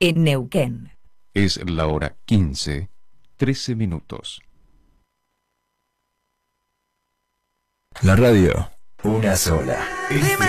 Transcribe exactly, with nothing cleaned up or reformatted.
en Neuquén. Es la hora quince, trece minutos. La radio, una sola.